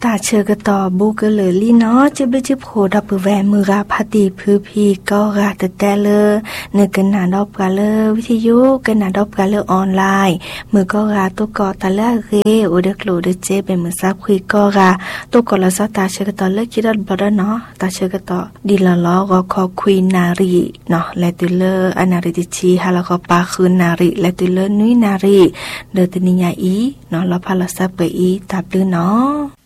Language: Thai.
ตาเชอกะต่อบูกะเลยลีเนาะจะไปจิบโหดับเปแวมือราพาตีพือพีก็ราแต่เลยเนื้อกันหนาดอบกะเลยวิทยุกันหนาดอบกะเลยออนไลน์มือก็ราตัวกอตะละเรโอเดกโลเดเจเป็นมือซับคุยก็ราตัวกอละซอตาเชอกะต่อเลิกคิดดบ่ได้เนาะตาเชอกะต่อดีละล้อก็ขอคุยนารีเนาะและตุเลอนาริติชีฮาละก็ปาคืนนารีและตุเลนุยนารีเดอตนิญาอีเนาะละพาละซับไปอีตับลือเนาะ